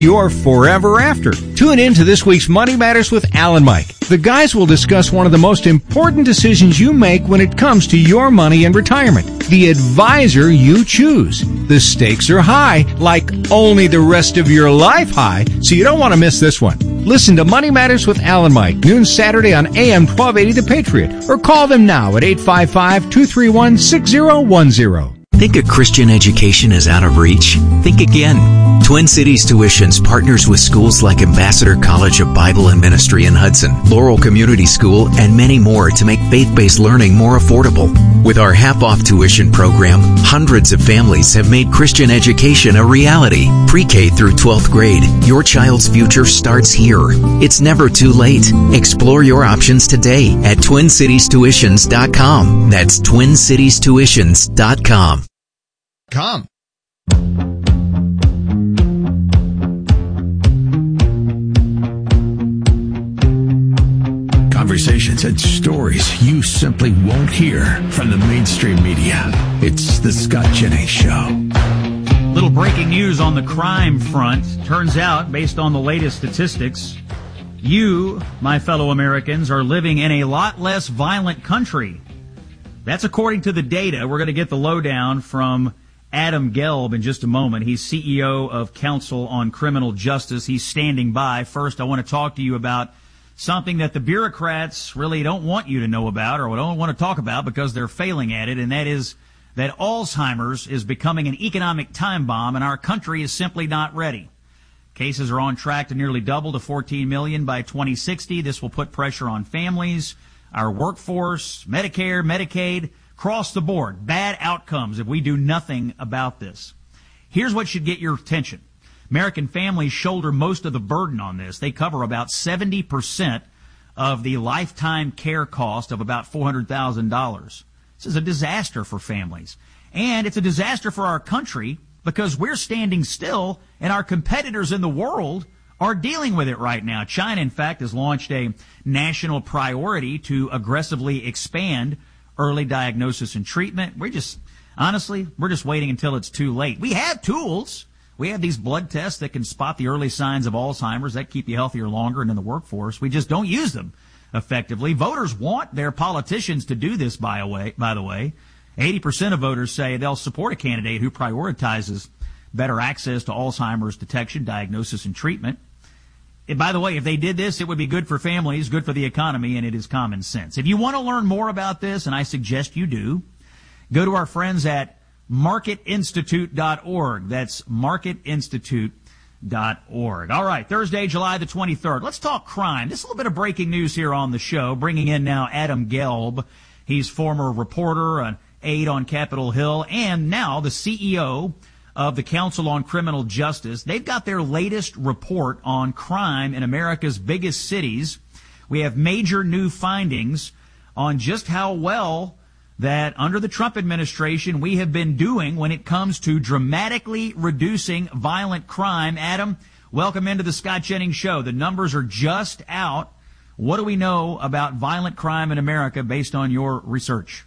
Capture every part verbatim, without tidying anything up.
your forever after. Tune in to this week's Money Matters with Al and Mike. The guys will discuss one of the most important decisions you make when it comes to your money in retirement. The advisor you choose. The stakes are high, like only the rest of your life high, so you don't want to miss this one. Listen to Money Matters with Al and Mike, noon Saturday on A M twelve eighty The Patriot, or call them now at eight five five, two three one, six zero one zero. Think a Christian education is out of reach? Think again. Twin Cities Tuitions partners with schools like Ambassador College of Bible and Ministry in Hudson, Laurel Community School, and many more to make faith-based learning more affordable. With our half-off tuition program, hundreds of families have made Christian education a reality. Pre-K through twelfth grade, your child's future starts here. It's never too late. Explore your options today at twin cities tuitions dot com. That's twin cities tuitions dot com. Come. Conversations and stories you simply won't hear from the mainstream media. It's the Scott Jennings Show. Little breaking news on the crime front. Turns out, based on the latest statistics, you, my fellow Americans, are living in a lot less violent country. That's according to the data. We're going to get the lowdown from Adam Gelb in just a moment. He's C E O of Council on Criminal Justice. He's standing by. First, I want to talk to you about something that the bureaucrats really don't want you to know about or don't want to talk about because they're failing at it, and that is that Alzheimer's is becoming an economic time bomb, and our country is simply not ready. Cases are on track to nearly double to fourteen million by twenty sixty. This will put pressure on families, our workforce, Medicare, Medicaid, across the board. Bad outcomes if we do nothing about this. Here's what should get your attention. American families shoulder most of the burden on this. They cover about seventy percent of the lifetime care cost of about four hundred thousand dollars. This is a disaster for families. And it's a disaster for our country because we're standing still and our competitors in the world are dealing with it right now. China, in fact, has launched a national priority to aggressively expand early diagnosis and treatment. We're just, honestly, we're just waiting until it's too late. We have tools. We have these blood tests that can spot the early signs of Alzheimer's that keep you healthier longer and in the workforce. We just don't use them effectively. Voters want their politicians to do this, by, a way, by the way. eighty percent of voters say they'll support a candidate who prioritizes better access to Alzheimer's detection, diagnosis, and treatment. And by the way, if they did this, it would be good for families, good for the economy, and it is common sense. If you want to learn more about this, and I suggest you do, go to our friends at market institute dot org. That's market institute dot org. All right, Thursday, July the twenty-third. Let's talk crime. Just a little bit of breaking news here on the show. Bringing in now Adam Gelb. He's former reporter, an aide on Capitol Hill, and now the C E O of the Council on Criminal Justice. They've got their latest report on crime in America's biggest cities. We have major new findings on just how well that under the Trump administration we have been doing when it comes to dramatically reducing violent crime. Adam, welcome into the Scott Jennings Show. The numbers are just out. What do we know about violent crime in America based on your research?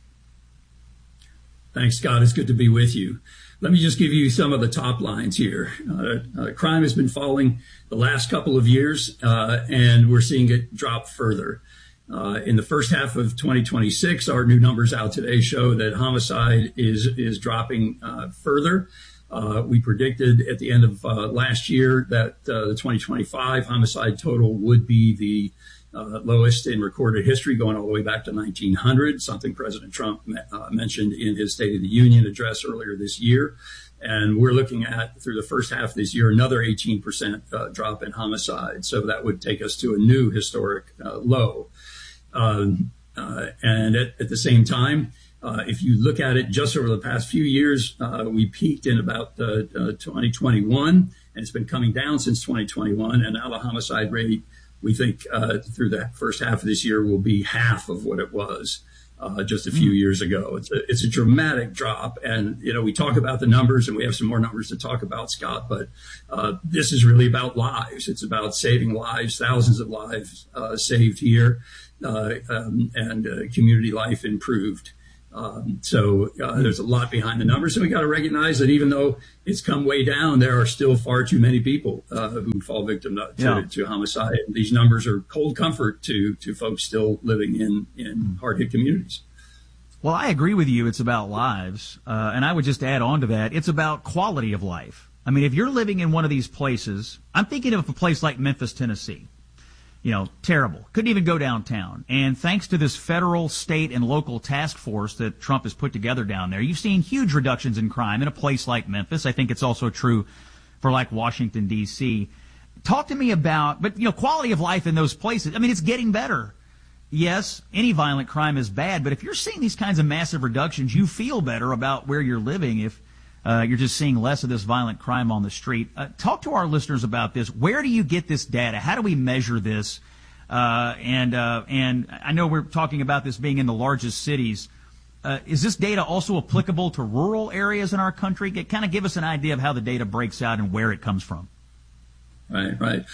Thanks, Scott. It's good to be with you. Let me just give you some of the top lines here. Uh, uh, crime has been falling the last couple of years, uh, and we're seeing it drop further. Uh, in the first half of twenty twenty-six, our new numbers out today show that homicide is is dropping uh, further. Uh, we predicted at the end of uh, last year that uh, the twenty twenty-five homicide total would be the uh, lowest in recorded history, going all the way back to nineteen hundred, something President Trump uh, mentioned in his State of the Union address earlier this year. And we're looking at, through the first half of this year, another eighteen percent uh, drop in homicide. So that would take us to a new historic uh, low. Um, uh, and at, at the same time, uh, if you look at it just over the past few years, uh, we peaked in about uh, uh, twenty twenty-one, and it's been coming down since twenty twenty-one. And now the homicide rate, we think, uh, through the first half of this year will be half of what it was uh, just a few mm. years ago. It's a, it's a dramatic drop. And, you know, we talk about the numbers, and we have some more numbers to talk about, Scott, but uh, this is really about lives. It's about saving lives, thousands of lives uh, saved here. Uh, um, and uh, community life improved. Um, so uh, there's a lot behind the numbers, and we got to recognize that even though it's come way down, there are still far too many people uh, who fall victim to, yeah. to, to homicide. These numbers are cold comfort to to folks still living in in hard hit communities. Well, I agree with you. It's about lives, uh, and I would just add on to that. It's about quality of life. I mean, if you're living in one of these places, I'm thinking of a place like Memphis, Tennessee. You know, terrible. Couldn't even go downtown. And thanks to this federal, state, and local task force that Trump has put together down there, you've seen huge reductions in crime in a place like Memphis. I think it's also true for like Washington, D C. Talk to me about, but you know, quality of life in those places. I mean, it's getting better. Yes, any violent crime is bad, but if you're seeing these kinds of massive reductions, you feel better about where you're living if uh, you're just seeing less of this violent crime on the street. Uh, talk to our listeners about this. Where do you get this data? How do we measure this? Uh, and uh, and I know we're talking about this being in the largest cities. Uh, is this data also applicable to rural areas in our country? Get, kind of give us an idea of how the data breaks out and where it comes from. Right, right.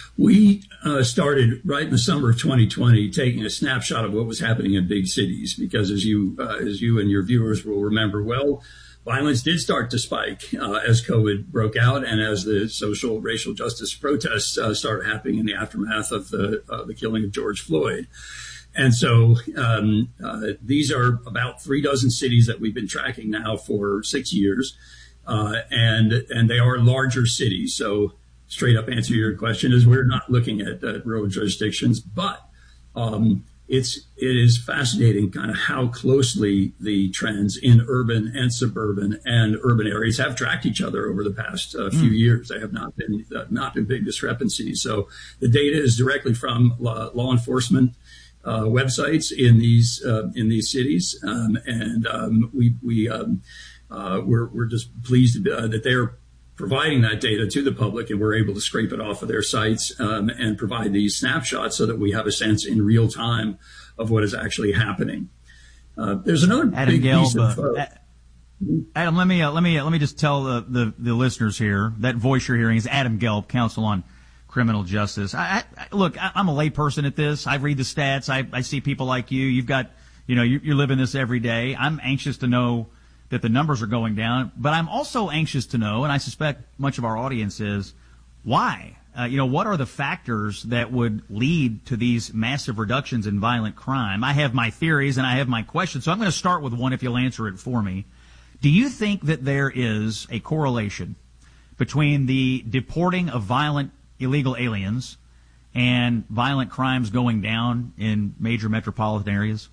We uh, started right in the summer of twenty twenty taking a snapshot of what was happening in big cities because, as you uh, as you and your viewers will remember well, violence did start to spike uh, as COVID broke out and as the social racial justice protests uh, started happening in the aftermath of the uh, the killing of George Floyd. And so um, uh, these are about three dozen cities that we've been tracking now for six years, uh, and and they are larger cities. So straight up answer to your question is we're not looking at uh, rural jurisdictions, but um, it's it is fascinating kind of how closely the trends in urban and suburban and urban areas have tracked each other over the past uh, few mm. years. They have not been uh, not been big discrepancies. So the data is directly from law, law enforcement uh, websites in these uh, in these cities, um, and um, we we um, uh, we're we're just pleased uh, that they're providing that data to the public, and we're able to scrape it off of their sites um, and provide these snapshots so that we have a sense in real time of what is actually happening. Uh, there's another Adam big Gelb, piece of, uh, uh, Adam, let me uh, let me uh, let me just tell the, the the listeners here that voice you're hearing is Adam Gelb, Counsel on Criminal Justice. I, I, look, I, I'm a layperson at this. I read the stats. I, I see people like you. You've got, you know, you, you're living this every day. I'm anxious to know that the numbers are going down, but I'm also anxious to know, and I suspect much of our audience is, why? Uh, you know, what are the factors that would lead to these massive reductions in violent crime? I have my theories and I have my questions, so I'm going to start with one if you'll answer it for me. Do you think that there is a correlation between the deporting of violent illegal aliens and violent crimes going down in major metropolitan areas?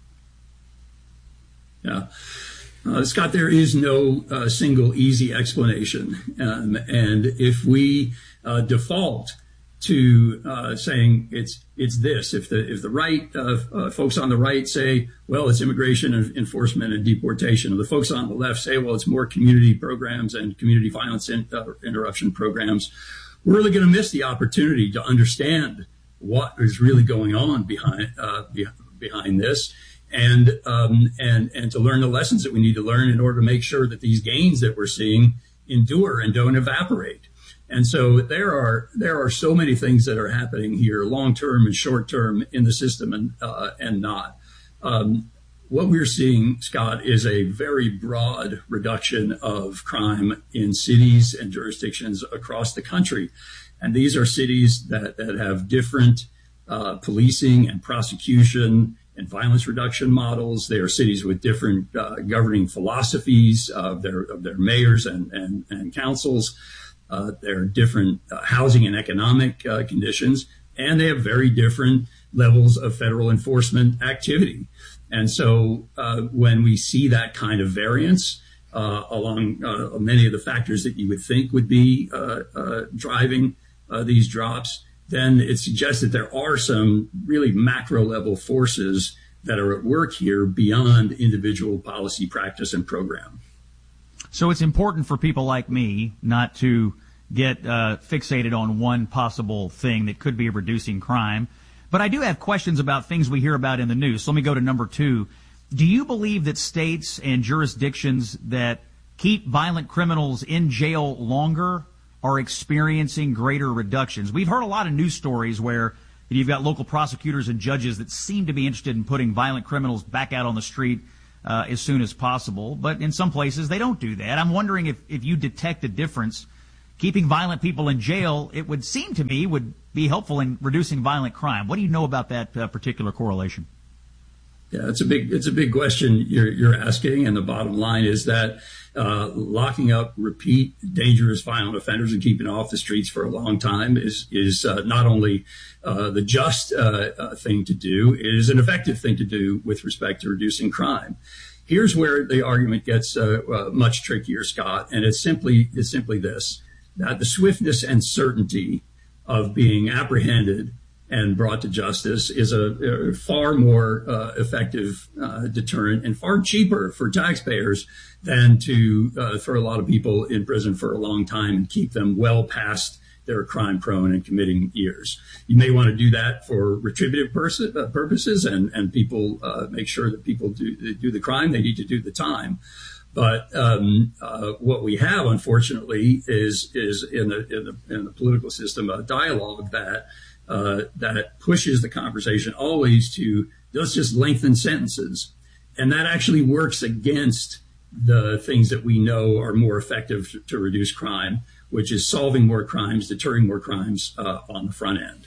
Yeah. Uh, Scott, there is no uh, single easy explanation. Um, and if we uh, default to uh, saying it's it's this, if the if the right uh, uh, folks on the right say, well, it's immigration and enforcement and deportation, or the folks on the left say, well, it's more community programs and community violence in, uh, interruption programs, we're really going to miss the opportunity to understand what is really going on behind uh, be, behind this. And, um, and, and to learn the lessons that we need to learn in order to make sure that these gains that we're seeing endure and don't evaporate. And so there are, there are so many things that are happening here, long-term and short-term in the system and, uh, and not. Um, what we're seeing, Scott, is a very broad reduction of crime in cities and jurisdictions across the country. And these are cities that, that have different, uh, policing and prosecution and violence reduction models. They are cities with different uh, governing philosophies of their of their mayors and and, and councils. Uh, there are different uh, housing and economic uh, conditions, and they have very different levels of federal enforcement activity. And so, uh, when we see that kind of variance uh, along uh, many of the factors that you would think would be uh, uh, driving uh, these drops, then it suggests that there are some really macro level forces that are at work here beyond individual policy practice and program. So it's important for people like me not to get uh, fixated on one possible thing that could be reducing crime. But I do have questions about things we hear about in the news. So let me go to number two. Do you believe that states and jurisdictions that keep violent criminals in jail longer are experiencing greater reductions? We've heard a lot of news stories where you've got local prosecutors and judges that seem to be interested in putting violent criminals back out on the street uh, as soon as possible. But in some places, they don't do that. I'm wondering if, if you detect a difference. Keeping violent people in jail, it would seem to me, would be helpful in reducing violent crime. What do you know about that uh, particular correlation? Yeah, it's a big it's a big question you're, you're asking, and the bottom line is that uh, locking up repeat dangerous violent offenders and keeping them off the streets for a long time is is uh, not only uh, the just uh, uh, thing to do, it is an effective thing to do with respect to reducing crime. Here's where the argument gets uh, uh, much trickier, Scott, and it's simply it's simply this: that the swiftness and certainty of being apprehended and brought to justice is a, a far more uh, effective uh, deterrent and far cheaper for taxpayers than to uh, throw a lot of people in prison for a long time and keep them well past their crime prone and committing years. You may want to do that for retributive pers- uh, purposes and, and people uh, make sure that people do, do the crime, they need to do the time. But um, uh, what we have, unfortunately, is is in the in the, in the political system a dialogue that uh, that pushes the conversation always to let's just lengthen sentences, and that actually works against the things that we know are more effective to, to reduce crime, which is solving more crimes, deterring more crimes uh, on the front end.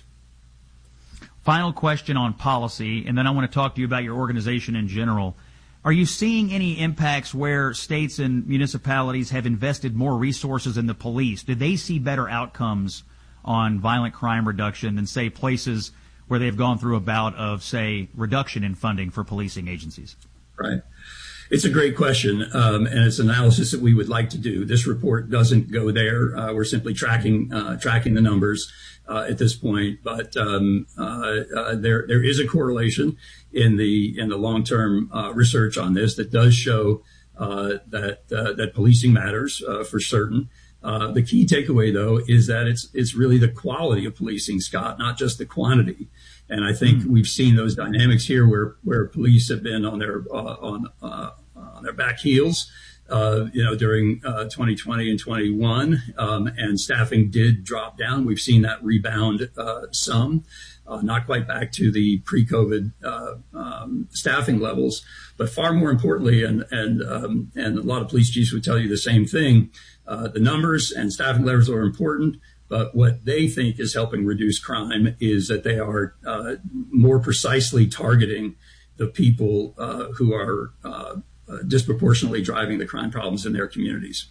Final question on policy, and then I want to talk to you about your organization in general. Are you seeing any impacts where states and municipalities have invested more resources in the police? Do they see better outcomes on violent crime reduction than, say, places where they've gone through a bout of, say, reduction in funding for policing agencies? Right. It's a great question, um, and it's analysis that we would like to do. This report doesn't go there. Uh, we're simply tracking uh, tracking the numbers uh, at this point, but um, uh, uh, there there is a correlation in the in the long-term uh, research on this that does show uh, that uh, that policing matters uh, for certain. Uh, the key takeaway, though, is that it's it's really the quality of policing, Scott, not just the quantity. And I think mm. we've seen those dynamics here, where where police have been on their uh, on uh, on their back heels, uh, you know, during uh, twenty twenty and twenty-one, um, and staffing did drop down. We've seen that rebound uh, some, uh, not quite back to the pre-COVID uh, um, staffing levels, but far more importantly, and and um, and a lot of police chiefs would tell you the same thing. Uh, the numbers and staffing levels are important, but what they think is helping reduce crime is that they are uh, more precisely targeting the people uh, who are uh, uh, disproportionately driving the crime problems in their communities.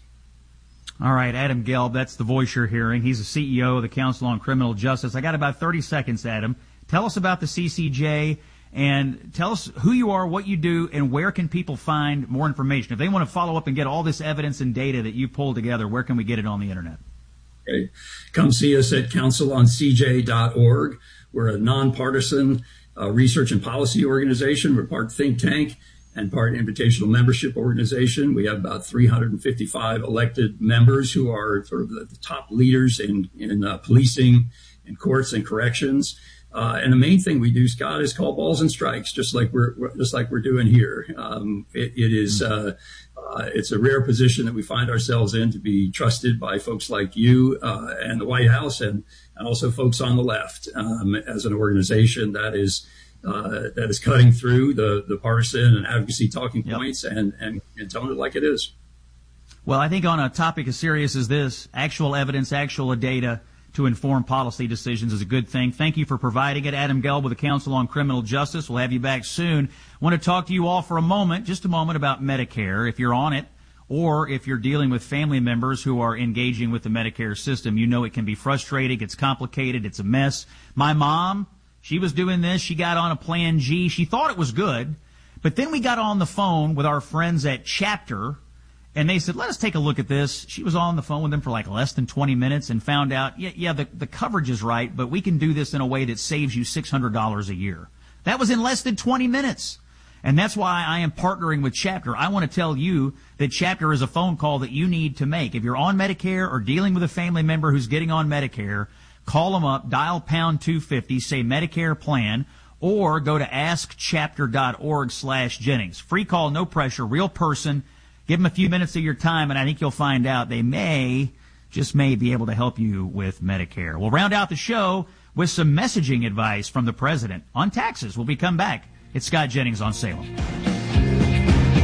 All right, Adam Gelb, that's the voice you're hearing. He's the C E O of the Council on Criminal Justice. I got about thirty seconds, Adam. Tell us about the C C J and tell us who you are, what you do, and where can people find more information. If they want to follow up and get all this evidence and data that you pulled together, where can we get it on the internet? Okay. Come see us at council on c j dot org. We're a nonpartisan uh, research and policy organization. We're part think tank and part invitational membership organization. We have about three hundred fifty-five elected members who are sort of the, the top leaders in, in uh, policing, in courts and corrections. Uh, and the main thing we do, Scott, is call balls and strikes, just like we're, we're just like we're doing here. Um, it, it is uh, uh, it's a rare position that we find ourselves in, to be trusted by folks like you uh, and the White House, and, and also folks on the left, um, as an organization that is uh, that is cutting through the the partisan and advocacy talking yep. points and, and and telling it like it is. Well, I think on a topic as serious as this, actual evidence, actual data to inform policy decisions is a good thing. Thank you for providing it. Adam Gelb with the Council on Criminal Justice. We'll have you back soon. I want to talk to you all for a moment, just a moment, about Medicare. If you're on it, or if you're dealing with family members who are engaging with the Medicare system, you know it can be frustrating. It's complicated. It's a mess. My mom, she was doing this. She got on a Plan G. She thought it was good. But then we got on the phone with our friends at Chapter, and they said, let us take a look at this. She was on the phone with them for like less than twenty minutes and found out, yeah, yeah, the, the coverage is right, but we can do this in a way that saves you six hundred dollars a year. That was in less than twenty minutes. And that's why I am partnering with Chapter. I want to tell you that Chapter is a phone call that you need to make. If you're on Medicare or dealing with a family member who's getting on Medicare, call them up, dial pound two fifty, say Medicare plan, or go to ask chapter dot org slash Jennings. Free call, no pressure, real person. Give them a few minutes of your time, and I think you'll find out they may, just may, be able to help you with Medicare. We'll round out the show with some messaging advice from the president on taxes. We'll be come back. It's Scott Jennings on Salem.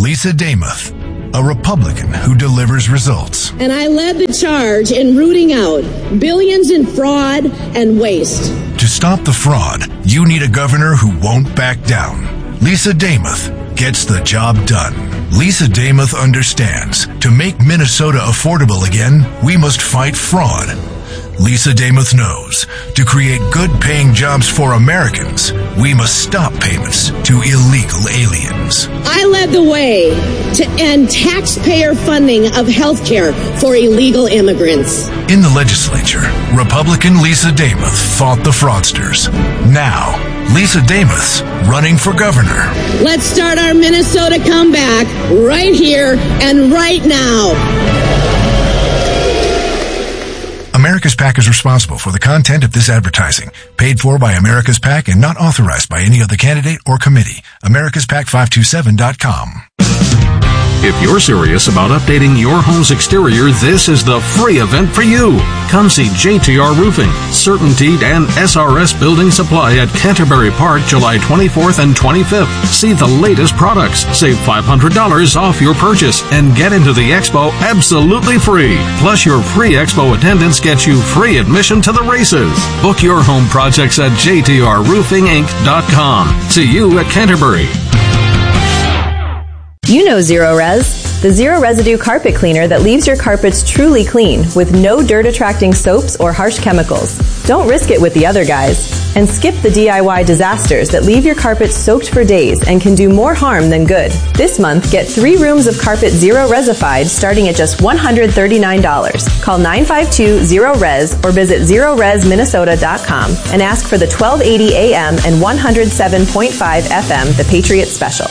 Lisa Damuth, a Republican who delivers results. And I led the charge in rooting out billions in fraud and waste. To stop the fraud, you need a governor who won't back down. Lisa Damuth gets the job done. Lisa Damuth understands to make Minnesota affordable again, we must fight fraud. Lisa Damuth knows to create good-paying jobs for Americans, we must stop payments to illegal aliens. I led the way to end taxpayer funding of health care for illegal immigrants. In the legislature, Republican Lisa Damuth fought the fraudsters. Now, Lisa Damuth's running for governor. Let's start our Minnesota comeback right here and right now. America's PAC is responsible for the content of this advertising, paid for by America's PAC and not authorized by any other candidate or committee. Americas Pac five two seven dot com. If you're serious about updating your home's exterior, this is the free event for you. Come see J T R Roofing, CertainTeed, and S R S Building Supply at Canterbury Park, July twenty-fourth and twenty-fifth. See the latest products, save five hundred dollars off your purchase, and get into the expo absolutely free. Plus, your free expo attendance gets you free admission to the races. Book your home projects at j t r roofing inc dot com. See you at Canterbury. You know Zero Res, the zero residue carpet cleaner that leaves your carpets truly clean with no dirt-attracting soaps or harsh chemicals. Don't risk it with the other guys. And skip the D I Y disasters that leave your carpet soaked for days and can do more harm than good. This month, get three rooms of carpet Zero Resified starting at just one hundred thirty-nine dollars. Call nine five two zero res or visit zero res minnesota dot com and ask for the twelve eighty A M and one oh seven point five F M, the Patriot Special.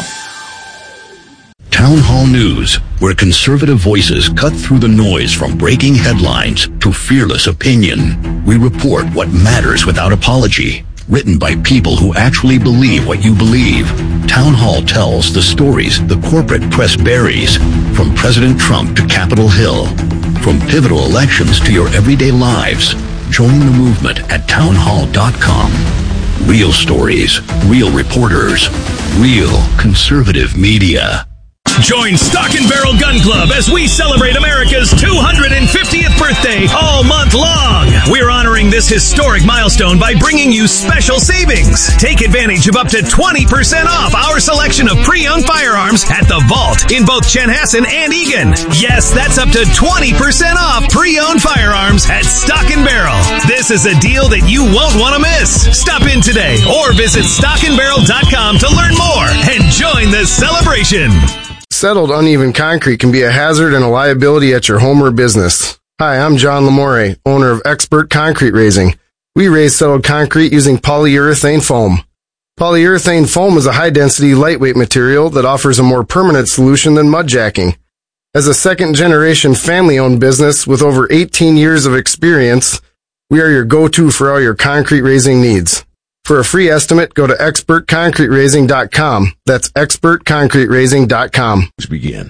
Town Hall News, where conservative voices cut through the noise from breaking headlines to fearless opinion. We report what matters without apology. Written by people who actually believe what you believe. Town Hall tells the stories the corporate press buries, from President Trump to Capitol Hill, from pivotal elections to your everyday lives. Join the movement at town hall dot com. Real stories, real reporters, real conservative media. Join Stock and Barrel Gun Club as we celebrate America's two hundred fiftieth birthday all month long. We're honoring this historic milestone by bringing you special savings. Take advantage of up to twenty percent off our selection of pre-owned firearms at the Vault in both Chanhassen and Eagan. Yes, that's up to twenty percent off pre-owned firearms at Stock and Barrel. This is a deal that you won't want to miss. Stop in today or visit stock and barrel dot com to learn more and join the celebration. Settled uneven concrete can be a hazard and a liability at your home or business. Hi, I'm John Lamore, owner of Expert Concrete Raising. We raise settled concrete using polyurethane foam. Polyurethane foam is a high-density, lightweight material that offers a more permanent solution than mud jacking. As a second-generation family-owned business with over eighteen years of experience, we are your go-to for all your concrete raising needs. For a free estimate, go to expert concrete raising dot com. That's expert concrete raising dot com. Let's begin.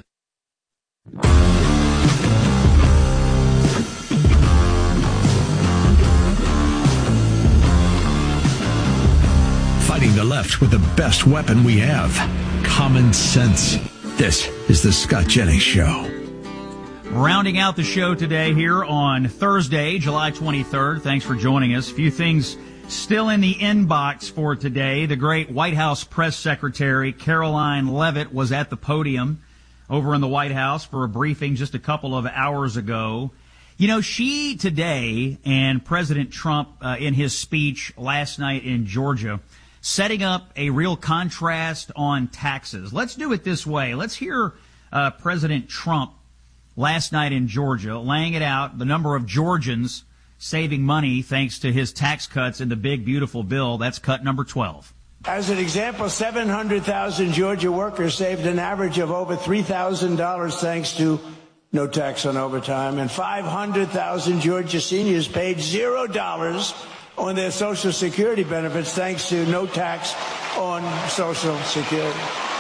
Fighting the left with the best weapon we have, common sense. This is the Scott Jennings Show. Rounding out the show today here on Thursday, July twenty-third. Thanks for joining us. A few things still in the inbox for today. The great White House press secretary, Caroline Leavitt, was at the podium over in the White House for a briefing just a couple of hours ago. You know, she today and President Trump uh, in his speech last night in Georgia, setting up a real contrast on taxes. Let's do it this way. Let's hear uh, President Trump last night in Georgia laying it out, the number of Georgians saving money thanks to his tax cuts in the big, beautiful bill. That's cut number twelve. As an example, seven hundred thousand Georgia workers saved an average of over three thousand dollars thanks to no tax on overtime, and five hundred thousand Georgia seniors paid zero dollars on their Social Security benefits thanks to no tax on Social Security.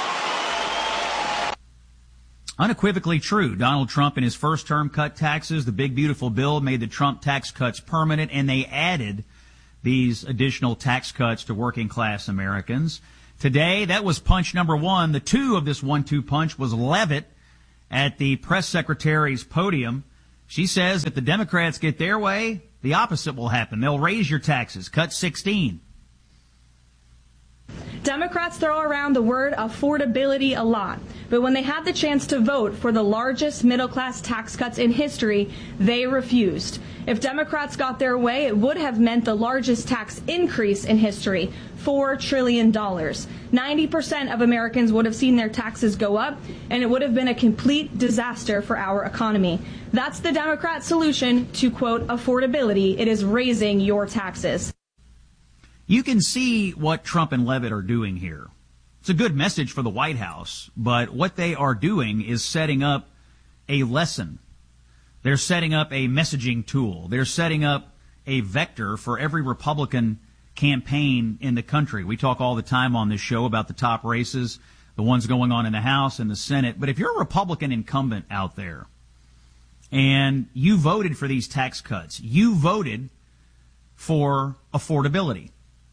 Unequivocally true. Donald Trump in his first term cut taxes. The big, beautiful bill made the Trump tax cuts permanent, and they added these additional tax cuts to working class Americans. Today, that was punch number one. The two of this one two punch was Leavitt at the press secretary's podium. She says if the Democrats get their way, the opposite will happen. They'll raise your taxes, cut sixteen. Democrats throw around the word affordability a lot, but when they had the chance to vote for the largest middle-class tax cuts in history, they refused. If Democrats got their way, it would have meant the largest tax increase in history, four trillion dollars. ninety percent of Americans would have seen their taxes go up, and it would have been a complete disaster for our economy. That's the Democrat solution to, quote, affordability. It is raising your taxes. You can see what Trump and Leavitt are doing here. It's a good message for the White House, but what they are doing is setting up a lesson. They're setting up a messaging tool. They're setting up a vector for every Republican campaign in the country. We talk all the time on this show about the top races, the ones going on in the House and the Senate. But if you're a Republican incumbent out there and you voted for these tax cuts, you voted for affordability.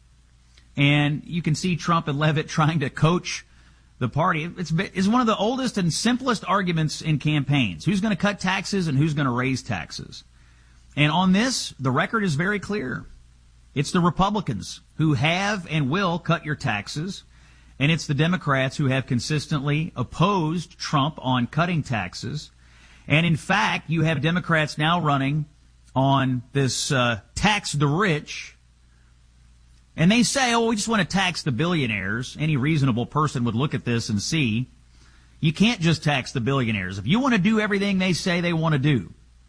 And you can see Trump and Leavitt trying to coach the party. It's, it's one of the oldest and simplest arguments in campaigns. Who's going to cut taxes and who's going to raise taxes? And on this, the record is very clear. It's the Republicans who have and will cut your taxes, and it's the Democrats who have consistently opposed Trump on cutting taxes. And in fact, you have Democrats now running on this uh, tax the rich. And they say, oh, we just want to tax the billionaires. Any reasonable person would look at this and see you can't just tax the billionaires. If you want to do everything they say they want to do,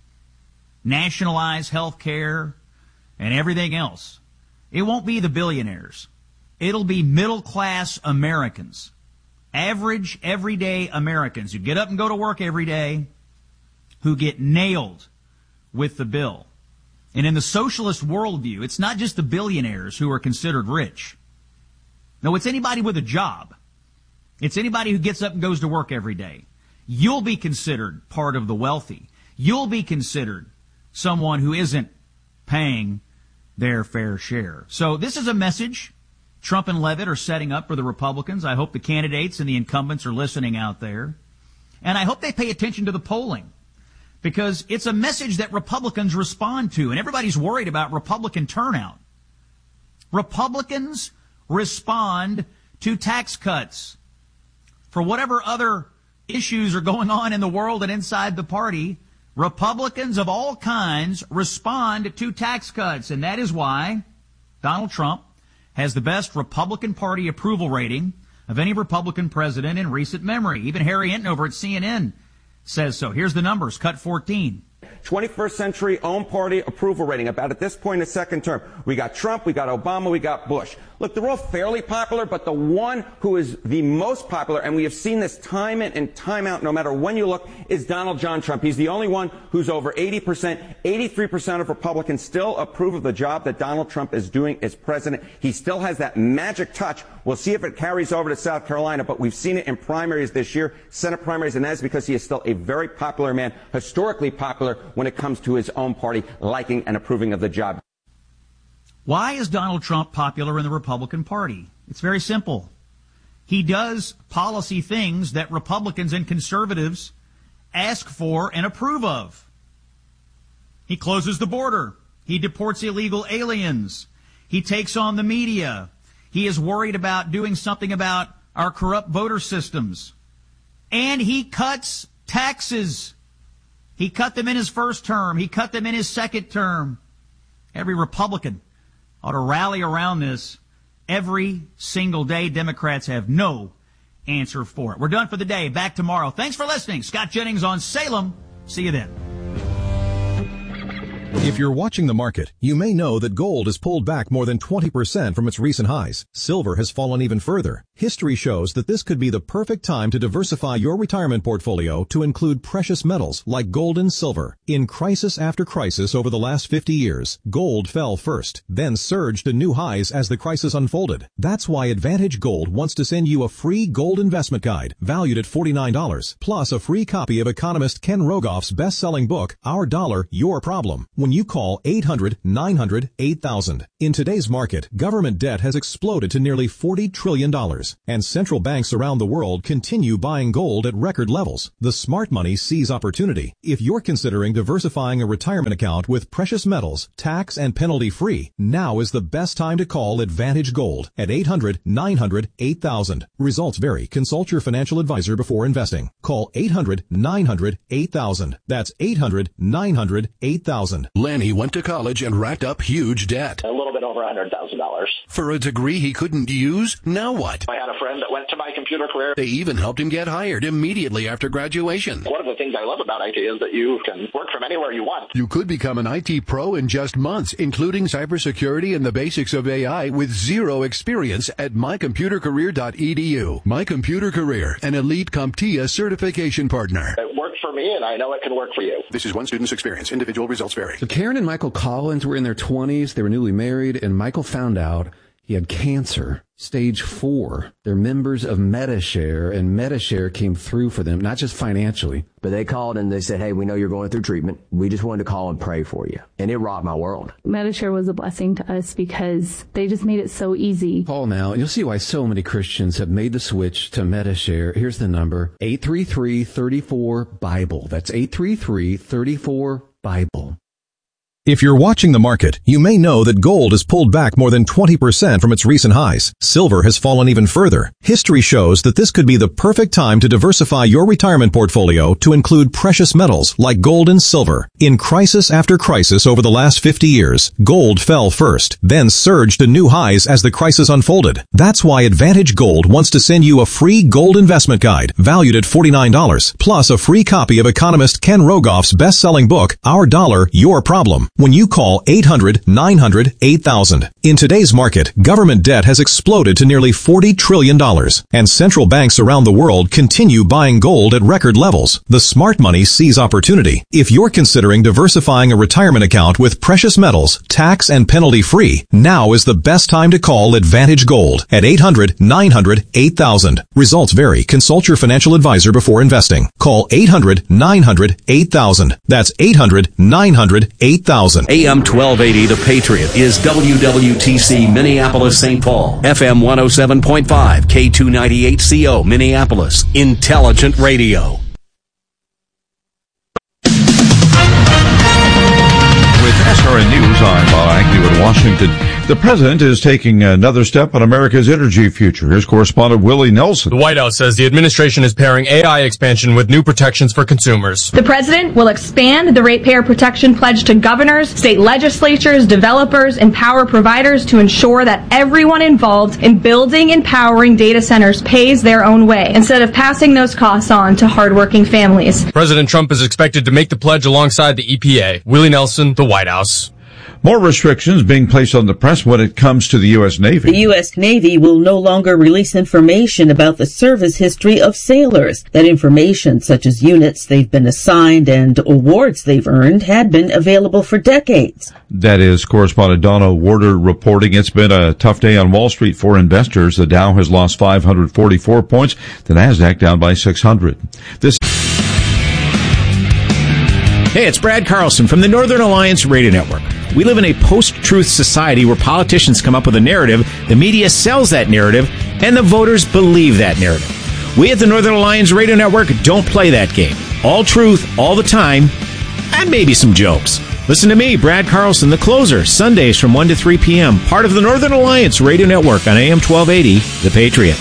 nationalize health care and everything else, it won't be the billionaires. It'll be middle-class Americans, average, everyday Americans who get up and go to work every day, who get nailed with the bill. And in the socialist worldview, it's not just the billionaires who are considered rich. No, it's anybody with a job. It's anybody who gets up and goes to work every day. You'll be considered part of the wealthy. You'll be considered someone who isn't paying their fair share. So this is a message Trump and Leavitt are setting up for the Republicans. I hope the candidates and the incumbents are listening out there. And I hope they pay attention to the polling, because it's a message that Republicans respond to, and everybody's worried about Republican turnout. Republicans respond to tax cuts. For whatever other issues are going on in the world and inside the party, Republicans of all kinds respond to tax cuts, and that is why Donald Trump has the best Republican Party approval rating of any Republican president in recent memory. Even Harry Hinton over at C N N says so. Here's the numbers. Cut fourteen. twenty-first century own party approval rating, about at this point in the second term. We got Trump, we got Obama, we got Bush. Look, they're all fairly popular, but the one who is the most popular, and we have seen this time in and time out, no matter when you look, is Donald John Trump. He's the only one who's over eighty percent. eighty-three percent of Republicans still approve of the job that Donald Trump is doing as president. He still has that magic touch. We'll see if it carries over to South Carolina, but we've seen it in primaries this year, Senate primaries, and that is because he is still a very popular man, historically popular when it comes to his own party liking and approving of the job. Why is Donald Trump popular in the Republican Party? It's very simple. He does policy things that Republicans and conservatives ask for and approve of. He closes the border. He deports illegal aliens. He takes on the media. He is worried about doing something about our corrupt voter systems. And he cuts taxes. He cut them in his first term. He cut them in his second term. Every Republican ought to rally around this every single day. Democrats have no answer for it. We're done for the day. Back tomorrow. Thanks for listening. Scott Jennings on Salem. See you then. If you're watching the market, you may know that gold has pulled back more than twenty percent from its recent highs. Silver has fallen even further. History shows that this could be the perfect time to diversify your retirement portfolio to include precious metals like gold and silver. In crisis after crisis over the last fifty years, gold fell first, then surged to new highs as the crisis unfolded. That's why Advantage Gold wants to send you a free gold investment guide valued at forty-nine dollars, plus a free copy of economist Ken Rogoff's best-selling book, Our Dollar, Your Problem. When when you call eight hundred nine hundred eight thousand. In today's market, government debt has exploded to nearly forty trillion dollars, and central banks around the world continue buying gold at record levels. The smart money sees opportunity. If you're considering diversifying a retirement account with precious metals, tax and penalty free, now is the best time to call Advantage Gold at eight hundred nine hundred eight thousand. Results vary. Consult your financial advisor before investing. Call eight hundred nine hundred eight thousand. That's eight hundred nine hundred eight thousand. Lanny went to college and racked up huge debt. A little bit over one hundred thousand dollars. For a degree he couldn't use? Now what? I had a friend that went to My Computer Career. They even helped him get hired immediately after graduation. One of the things I love about I T is that you can work from anywhere you want. You could become an I T pro in just months, including cybersecurity and the basics of A I with zero experience at my computer career dot e d u. My Computer Career, an elite CompTIA certification partner. It worked for me, and I know it can work for you. This is one student's experience. Individual results vary. So Karen and Michael Collins were in their twenties. They were newly married, and Michael found out he had cancer, stage four. They're members of Medi-Share, and Medi-Share came through for them, not just financially. But they called and they said, hey, we know you're going through treatment. We just wanted to call and pray for you. And it rocked my world. Medi-Share was a blessing to us because they just made it so easy. Call now, and you'll see why so many Christians have made the switch to Medi-Share. Here's the number, eight three three, three four, BIBLE. That's eight three three, three four, BIBLE. If you're watching the market, you may know that gold has pulled back more than twenty percent from its recent highs. Silver has fallen even further. History shows that this could be the perfect time to diversify your retirement portfolio to include precious metals like gold and silver. In crisis after crisis over the last fifty years, gold fell first, then surged to new highs as the crisis unfolded. That's why Advantage Gold wants to send you a free gold investment guide valued at forty-nine dollars, plus a free copy of economist Ken Rogoff's best-selling book, Our Dollar, Your Problem, when you call eight hundred nine hundred eight thousand. In today's market, government debt has exploded to nearly forty trillion dollars, and central banks around the world continue buying gold at record levels. The smart money sees opportunity. If you're considering diversifying a retirement account with precious metals, tax and penalty free, now is the best time to call Advantage Gold at eight hundred nine hundred eight thousand. Results vary. Consult your financial advisor before investing. Call eight hundred nine hundred eight thousand. That's eight hundred nine hundred eight thousand. A M twelve eighty The Patriot is W W T C Minneapolis Saint Paul, F M one oh seven point five, K two ninety-eight C O Minneapolis, Intelligent Radio. With S R N News, I'm Bob Agnew in Washington. The president is taking another step on America's energy future. Here's correspondent Willie Nelson. The White House says the administration is pairing A I expansion with new protections for consumers. The president will expand the ratepayer protection pledge to governors, state legislatures, developers, and power providers to ensure that everyone involved in building and powering data centers pays their own way, instead of passing those costs on to hardworking families. President Trump is expected to make the pledge alongside the E P A. Willie Nelson, the White House. More restrictions being placed on the press when it comes to the U S Navy. The U S Navy will no longer release information about the service history of sailors. That information, such as units they've been assigned and awards they've earned, had been available for decades. That is correspondent Donna Warder reporting. It's been a tough day on Wall Street for investors. The Dow has lost five hundred forty-four points. The Nasdaq down by six hundred. This Hey, it's Brad Carlson from the Northern Alliance Radio Network. We live in a post-truth society where politicians come up with a narrative, the media sells that narrative, and the voters believe that narrative. We at the Northern Alliance Radio Network don't play that game. All truth, all the time, and maybe some jokes. Listen to me, Brad Carlson, the closer, Sundays from one to three p.m., part of the Northern Alliance Radio Network on A M twelve eighty, The Patriot.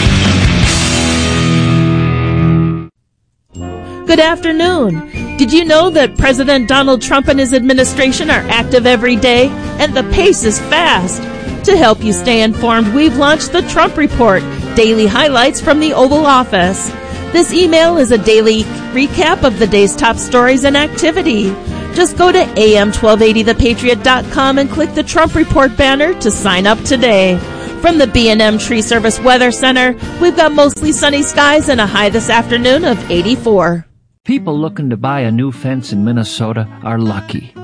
Good afternoon. Did you know that President Donald Trump and his administration are active every day? And the pace is fast. To help you stay informed, we've launched the Trump Report, daily highlights from the Oval Office. This email is a daily recap of the day's top stories and activity. Just go to A M twelve eighty the patriot dot com and click the Trump Report banner to sign up today. From the B and M Tree Service Weather Center, we've got mostly sunny skies and a high this afternoon of eighty-four. People looking to buy a new fence in Minnesota are lucky.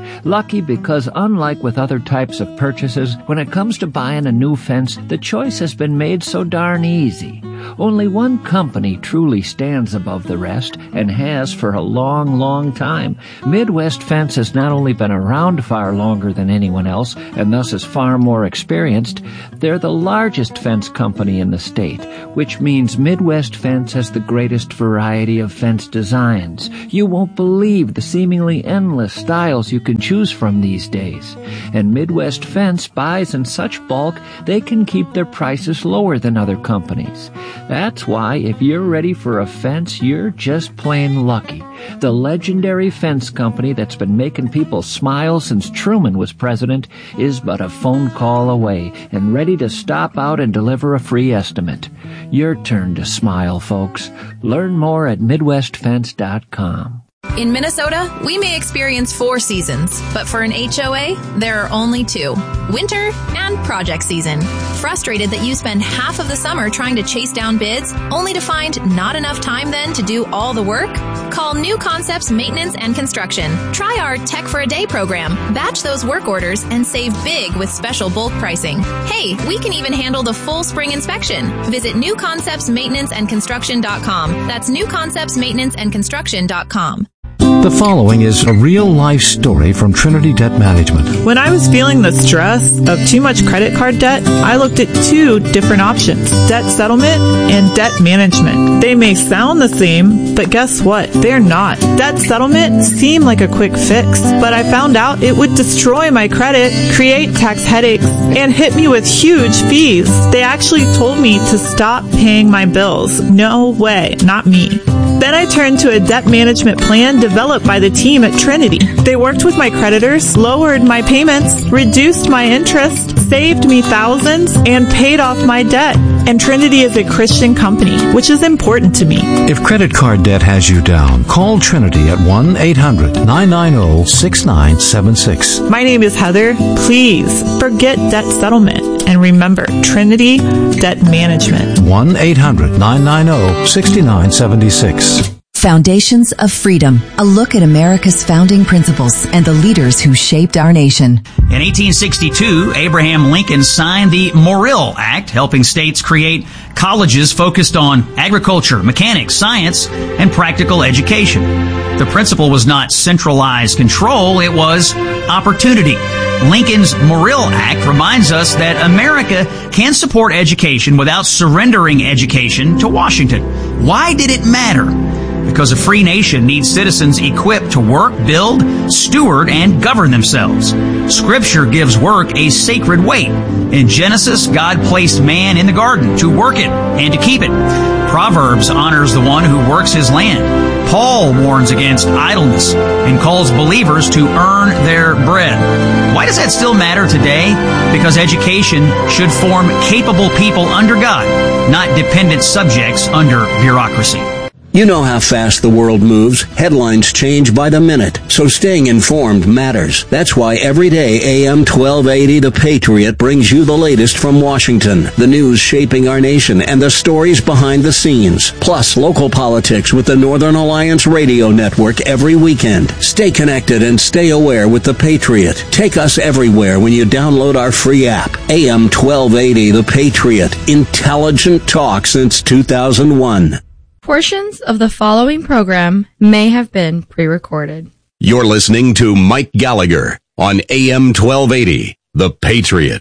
Lucky because, unlike with other types of purchases, when it comes to buying a new fence, the choice has been made so darn easy. Only one company truly stands above the rest, and has for a long, long time. Midwest Fence has not only been around far longer than anyone else, and thus is far more experienced, they're the largest fence company in the state, which means Midwest Fence has the greatest variety of fence designs. You won't believe the seemingly endless styles you can choose from these days. And Midwest Fence buys in such bulk, they can keep their prices lower than other companies. That's why, if you're ready for a fence, you're just plain lucky. The legendary fence company that's been making people smile since Truman was president is but a phone call away and ready to stop out and deliver a free estimate. Your turn to smile, folks. Learn more at midwest fence dot com. In Minnesota, we may experience four seasons, but for an H O A, there are only two: winter and project season. Frustrated that you spend half of the summer trying to chase down bids, only to find not enough time then to do all the work? Call New Concepts Maintenance and Construction. Try our Tech for a Day program. Batch those work orders and save big with special bulk pricing. Hey, we can even handle the full spring inspection. Visit new concepts maintenance and construction dot com. That's new concepts maintenance and construction dot com. The following is a real-life story from Trinity Debt Management. When I was feeling the stress of too much credit card debt, I looked at two different options: debt settlement and debt management. They may sound the same, but guess what? They're not. Debt settlement seemed like a quick fix, but I found out it would destroy my credit, create tax headaches, and hit me with huge fees. They actually told me to stop paying my bills. No way, not me. Then I turned to a debt management plan developed by the team at Trinity. They worked with my creditors, lowered my payments, reduced my interest, saved me thousands, and paid off my debt. And Trinity is a Christian company, which is important to me. If credit card debt has you down, call Trinity at one eight hundred nine nine zero six nine seven six. My name is Heather. Please forget debt settlement and remember Trinity Debt Management. one eight hundred nine nine zero six nine seven six. Foundations of Freedom, a look at America's founding principles and the leaders who shaped our nation. In eighteen sixty-two, Abraham Lincoln signed the Morrill Act, helping states create colleges focused on agriculture, mechanics, science, and practical education. The principle was not centralized control, it was opportunity. Lincoln's Morrill Act reminds us that America can support education without surrendering education to Washington. Why did it matter? Because a free nation needs citizens equipped to work, build, steward, and govern themselves. Scripture gives work a sacred weight. In Genesis, God placed man in the garden to work it and to keep it. Proverbs honors the one who works his land. Paul warns against idleness and calls believers to earn their bread. Why does that still matter today? Because education should form capable people under God, not dependent subjects under bureaucracy. You know how fast the world moves. Headlines change by the minute, so staying informed matters. That's why every day A M twelve eighty The Patriot brings you the latest from Washington, the news shaping our nation, and the stories behind the scenes, plus local politics with the Northern Alliance Radio Network every weekend. Stay connected and stay aware with The Patriot. Take us everywhere when you download our free app. A M twelve eighty The Patriot. Intelligent talk since two thousand one. Portions of the following program may have been pre-recorded. You're listening to Mike Gallagher on A M twelve eighty, The Patriot.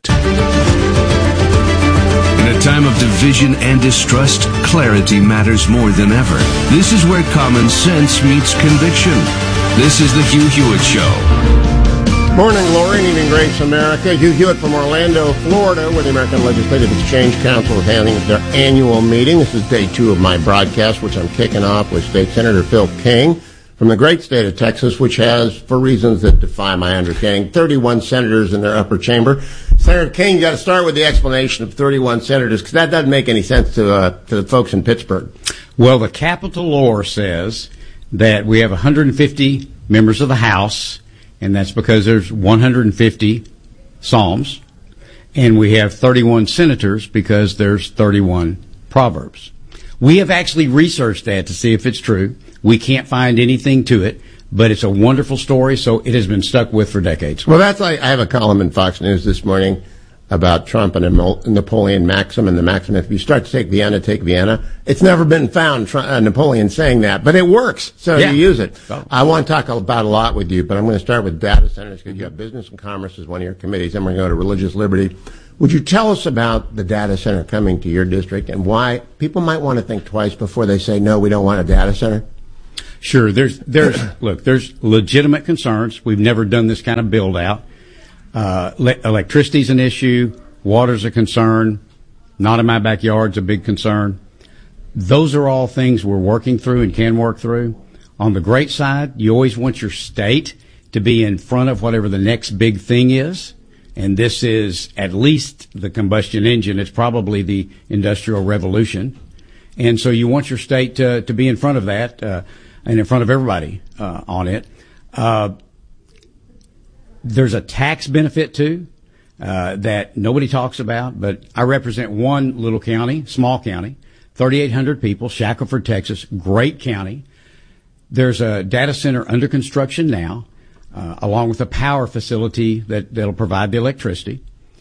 In a time of division and distrust, clarity matters more than ever. This is where common sense meets conviction. This is the Hugh Hewitt Show. Morning, Lori, and evening, Grace America. Hugh Hewitt from Orlando, Florida, where the American Legislative Exchange Council is having their annual meeting. This is day two of my broadcast, which I'm kicking off with State Senator Phil King from the great state of Texas, which has, for reasons that defy my understanding, thirty-one senators in their upper chamber. Senator King, you got to start with the explanation of thirty-one senators, because that doesn't make any sense to uh, to the folks in Pittsburgh. Well, the Capitol Law says that we have one hundred fifty members of the House, and that's because there's one hundred fifty Psalms, and we have thirty-one senators because there's thirty-one Proverbs. We have actually researched that to see if it's true. We can't find anything to it, but it's a wonderful story, so it has been stuck with for decades. Well, that's like, I have a column in Fox News this morning about Trump and a Napoleon maxim, and the maxim, if you start to take Vienna, take Vienna. It's never been found, uh, Napoleon saying that, but it works, so Yeah. you use it. Oh. I want to talk about a lot with you, but I'm going to start with data centers, because you have business and commerce as one of your committees, and we're going to go to religious liberty. Would you tell us about the data center coming to your district, and why people might want to think twice before they say, no, we don't want a data center? Sure. There's, there's, look, there's legitimate concerns. We've never done this kind of build out. Uh, le- electricity's an issue. Water's a concern. Not in my backyard's a big concern. Those are all things we're working through and can work through. On the great side, you always want your state to be in front of whatever the next big thing is. And this is at least the combustion engine. It's probably the industrial revolution. And so you want your state to, to be in front of that, uh, and in front of everybody, uh, on it. Uh, there's a tax benefit too, uh, that nobody talks about, but I represent one little county, small county, thirty-eight hundred people, Shackelford, Texas, great county. There's a data center under construction now, uh, along with a power facility that, that'll provide the electricity.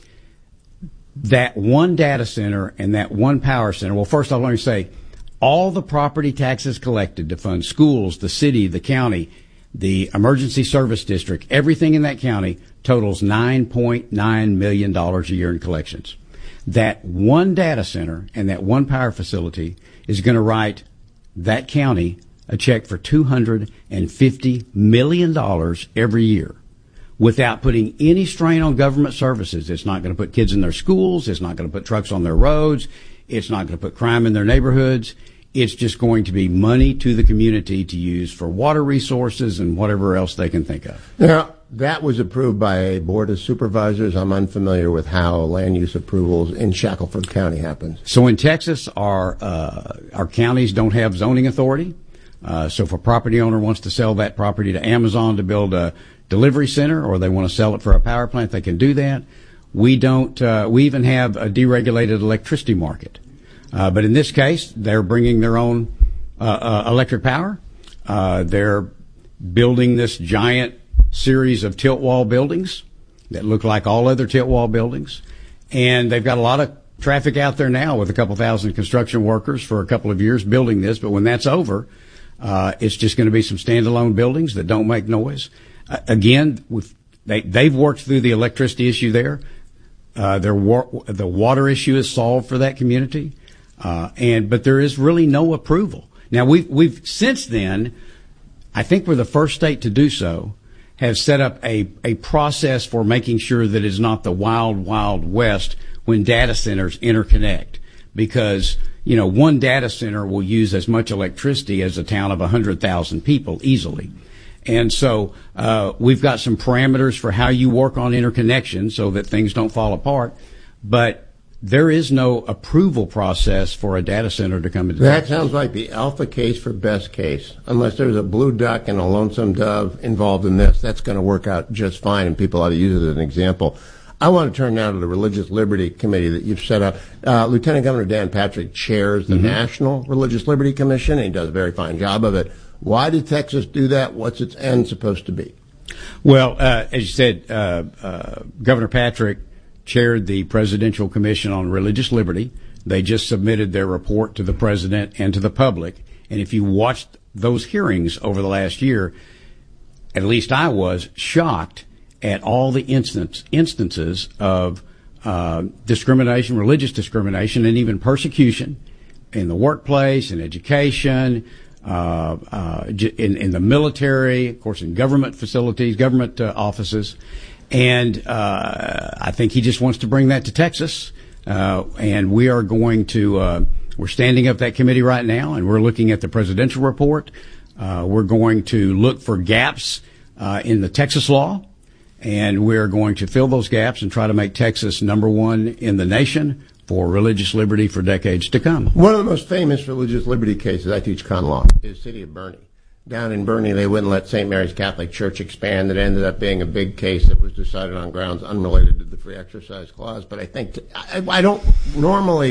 That one data center and that one power center, well, first I'll let me say, all the property taxes collected to fund schools, the city, the county, the emergency service district, everything in that county totals nine point nine million dollars a year in collections. That one data center and that one power facility is going to write that county a check for two hundred fifty million dollars every year without putting any strain on government services. It's not going to put kids in their schools. It's not going to put trucks on their roads. It's not going to put crime in their neighborhoods. It's just going to be money to the community to use for water resources and whatever else they can think of. Now, that was approved by a board of supervisors. I'm unfamiliar with how land use approvals in Shackelford County happens. So in Texas, our uh, our counties don't have zoning authority. Uh, so if a property owner wants to sell that property to Amazon to build a delivery center, or they want to sell it for a power plant, they can do that. We don't. Uh, we even have a deregulated electricity market. Uh, but in this case, they're bringing their own uh, uh, electric power. Uh, they're building this giant series of tilt wall buildings that look like all other tilt wall buildings. And they've got a lot of traffic out there now with a couple thousand construction workers for a couple of years building this. But when that's over, uh, it's just going to be some standalone buildings that don't make noise. Uh, again, with, they, they've worked through the electricity issue there. Uh, their wa- the water issue is solved for that community. Uh, and, but there is really no approval. Now we've, we've since then, I think we're the first state to do so, have set up a, a process for making sure that it's not the wild, wild west when data centers interconnect. Because, you know, one data center will use as much electricity as a town of one hundred thousand people easily. And so, uh, we've got some parameters for how you work on interconnection so that things don't fall apart. But there is no approval process for a data center to come into That Texas. sounds like the alpha case for best case. Unless there's a blue duck and a lonesome dove involved in this, that's going to work out just fine, and people ought to use it as an example. I want to turn now to the Religious Liberty Committee that you've set up. Uh, Lieutenant Governor Dan Patrick chairs the mm-hmm. National Religious Liberty Commission, and he does a very fine job of it. Why did Texas do that? What's its end supposed to be? Well, uh, as you said, uh, uh, Governor Patrick chaired the Presidential Commission on Religious Liberty. They just submitted their report to the president and to the public. And if you watched those hearings over the last year, at least I was shocked at all the instance, instances of uh, discrimination, religious discrimination, and even persecution in the workplace, in education, uh, uh, in, in the military, of course, in government facilities, government uh, offices. And uh, I think he just wants to bring that to Texas. Uh, and we are going to, uh, we're standing up that committee right now, and we're looking at the presidential report. Uh, we're going to look for gaps uh, in the Texas law, and we're going to fill those gaps and try to make Texas number one in the nation for religious liberty for decades to come. One of the most famous religious liberty cases, I teach con law, is the city of Bernie. Down in Bernie, they wouldn't let Saint Mary's Catholic Church expand. It ended up being a big case that was decided on grounds unrelated to the free exercise clause. But I think, t- I, I don't normally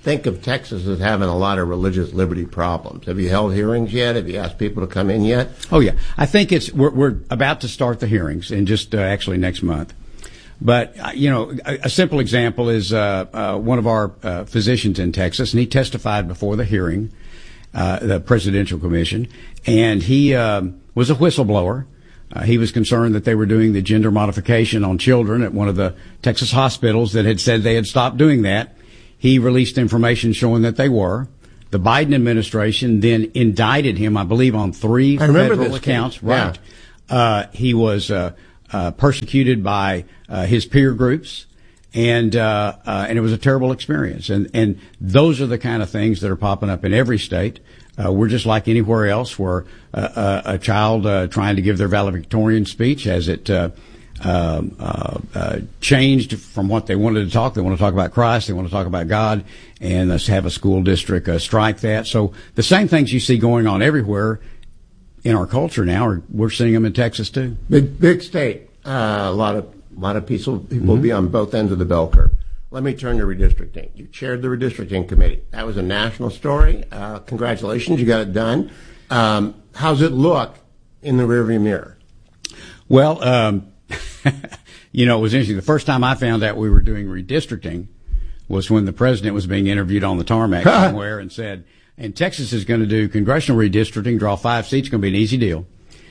think of Texas as having a lot of religious liberty problems. Have you held hearings yet? Have you asked people to come in yet? Oh, yeah. I think it's we're, we're about to start the hearings in just uh, actually next month. But, uh, you know, a, a simple example is uh, uh, one of our uh, physicians in Texas, and he testified before the hearing, uh, the Presidential Commission, and he um, was a whistleblower. Uh, he was concerned that they were doing the gender modification on children at one of the Texas hospitals that had said they had stopped doing that. He released information showing that they were. The Biden administration then indicted him, I believe, on three federal accounts. Right. Yeah. Uh, he was uh, uh, persecuted by uh, his peer groups, and uh, uh, and it was a terrible experience. And and those are the kind of things that are popping up in every state. Uh, we're just like anywhere else where uh, a, a child uh, trying to give their valedictorian speech has it uh, uh, uh, uh, changed from what they wanted to talk. They want to talk about Christ. They want to talk about God, and let's have a school district uh, strike that. So the same things you see going on everywhere in our culture now, are, we're seeing them in Texas too. Big big state. Uh, a lot of a lot of people people will be on both ends of the bell curve. Let me turn to redistricting. You chaired the redistricting committee. That was a national story. Uh, congratulations, you got it done. Um, how's it look in the rearview mirror? Well, um, you know, it was interesting. The first time I found out we were doing redistricting was when the president was being interviewed on the tarmac somewhere and said, and Texas is going to do congressional redistricting, draw five seats, going to be an easy deal.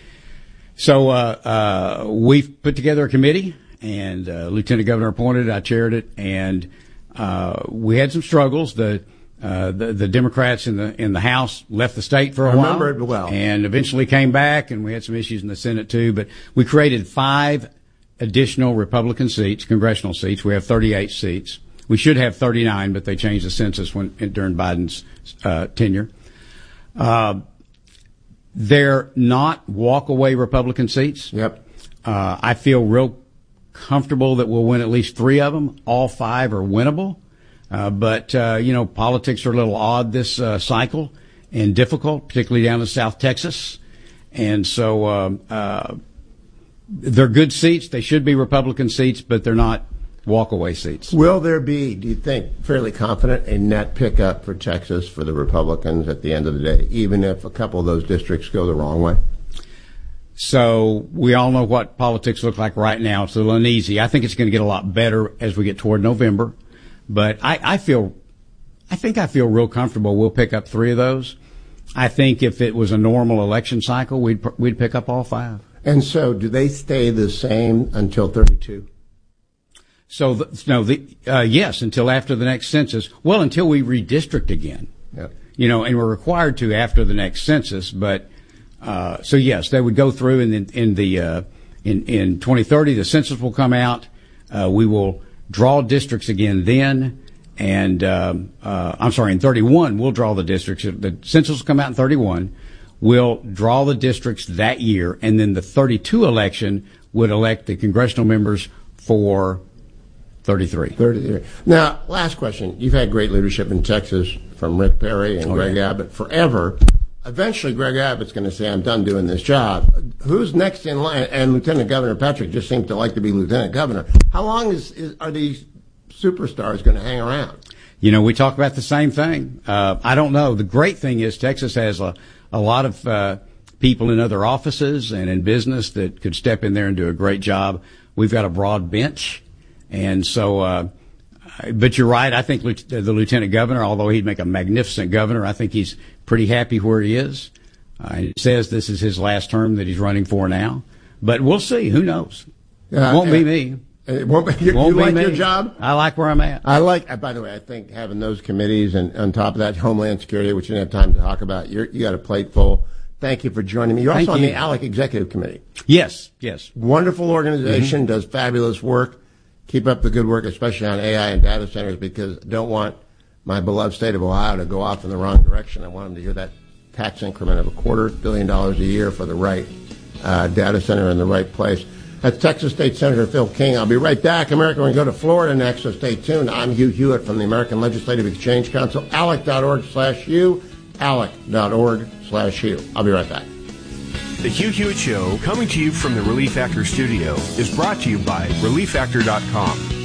So uh, uh, we've put together a committee. And uh, Lieutenant Governor appointed it. I chaired it, and uh, we had some struggles. The, uh, the the Democrats in the in the House left the state for a I while, remember it well, and eventually came back. And we had some issues in the Senate too. But we created five additional Republican seats, congressional seats. We have thirty-eight seats. We should have thirty-nine, but they changed the census when during Biden's uh, tenure. Uh, they're not walk-away Republican seats. Yep. Uh, I feel real comfortable that we'll win at least three of them. All five are winnable. Uh, but, uh, you know, politics are a little odd this uh, cycle and difficult, particularly down in South Texas. And so uh, uh, they're good seats. They should be Republican seats, but they're not walk-away seats. Will there be, do you think, fairly confident, a net pickup for Texas for the Republicans at the end of the day, even if a couple of those districts go the wrong way? So we all know what politics look like right now. It's a little uneasy. I think it's going to get a lot better as we get toward November. But I, I feel, I think I feel real comfortable we'll pick up three of those. I think if it was a normal election cycle, we'd we'd pick up all five. And so do they stay the same until thirty-two? So, the, no, the, uh, yes, until after the next census. Well, until we redistrict again. Yep. You know, and we're required to after the next census, but Uh, so yes, they would go through, and in, in the uh, in in twenty thirty, the census will come out. Uh, we will draw districts again then, and um, uh, I'm sorry, in thirty-one we'll draw the districts. The census will come out in thirty-one. We'll draw the districts that year, and then the thirty-two election would elect the congressional members for thirty-three. thirty-three. Now, last question. You've had great leadership in Texas from Rick Perry and oh, Greg yeah. Abbott forever. Eventually, Greg Abbott's going to say, I'm done doing this job. Who's next in line? And Lieutenant Governor Patrick just seems to like to be Lieutenant Governor. How long is, is are these superstars going to hang around? You know, we talk about the same thing. Uh, I don't know. The great thing is Texas has a, a lot of uh, people in other offices and in business that could step in there and do a great job. We've got a broad bench. And so, uh, but you're right. I think the Lieutenant Governor, although he'd make a magnificent governor, I think he's pretty happy where he is. Uh, it says this is his last term that he's running for now. But we'll see. Who knows? Uh, it won't uh, be me. It won't be, you, won't you be like me. your job? I like where I'm at. I like, uh, by the way, I think having those committees and on top of that, Homeland Security, which you didn't have time to talk about, you're, you got a plate full. Thank you for joining me. You're Thank also you. on the ALEC Executive Committee. Yes, yes. Wonderful organization, Mm-hmm. does fabulous work. Keep up the good work, especially on A I and data centers, because I don't want my beloved state of Ohio to go off in the wrong direction. I want them to hear that tax increment of a quarter billion dollars a year for the right uh, data center in the right place. That's Texas State Senator Phil King. I'll be right back. America, we're going to go to Florida next, so stay tuned. I'm Hugh Hewitt from the American Legislative Exchange Council, alec.org slash Hugh, alec.org slash Hugh. I'll be right back. The Hugh Hewitt Show, coming to you from the Relief Factor studio, is brought to you by relief factor dot com.